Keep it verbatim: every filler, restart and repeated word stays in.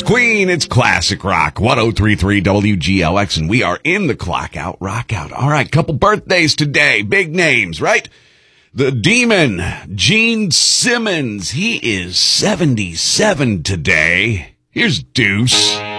Queen, it's classic rock, ten thirty-three W G L X, and we are in the clock out, rock out. All right, couple birthdays today, big names, right? The Demon, Gene Simmons, he is seventy-seven today. Here's Deuce.